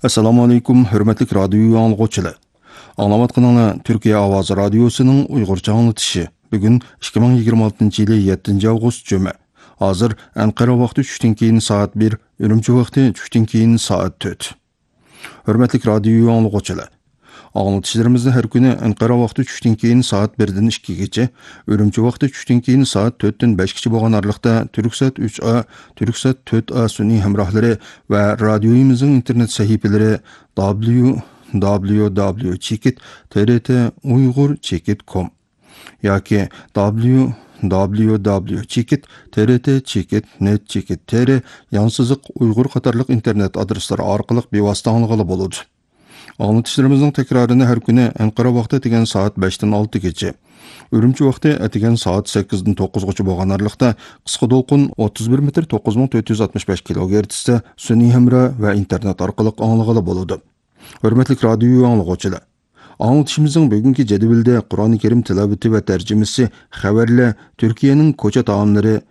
Assalamu alaikum, hürmetlik radyo anlıqçılar. Anlamatqanlar Türkiye Avazı Radyosu'nun Uygurca anlatışı. Bugün 2026 yılı 7 Ağustos Cuma. Hazır Ankara vakti 3'ten keyin saat 1, Ürümçi vakti 3'ten keyin saat 4. Hürmetlik radyo anlıqçılar. Anlatışlarımızda her günü Ankara vakti 3'ten keyin saat 1'den 2'gacha, Ürümçi vakti 3'ten keyin saat 4'ten 5gacha bo'lgan araliqda Türksat 3A, Türksat 4A sun'iy hamrohlari va radioyimizning internet sahifalari www.trt-uyg'ur.com yoki www.trt-net.tr yansızıq Uyghur qatarlıq internet adreslari orqali bevosita anglag'ili bo'ladi. Anlatışlarımızın tekrarını her günü Ankara vakti etigen saat 5'ten 6 gece. Ürümçi vakti etigen saat 8'den 9 geçe bolgan aralıqda qısqa dolqun 31 metr 9465 kHz sun'iy hamra ve internet orqali anglag'ili bo'ladi. Hürmetlik radyo anlıqçılar. Anlatışımızın bugünkü cedvilde Kur'an-ı Kerim tilaveti ve tercümesi, haberle Türkiye'nin koça taamları,